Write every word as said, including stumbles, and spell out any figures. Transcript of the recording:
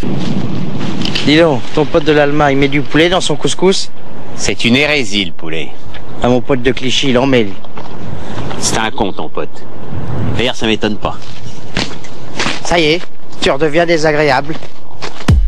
Dis donc, ton pote de l'Allemagne met du poulet dans son couscous? C'est une hérésie, le poulet. Ah, mon pote de Clichy, il en met, lui. C'est un con, ton pote. D'ailleurs, ça m'étonne pas. Ça y est, tu redeviens désagréable.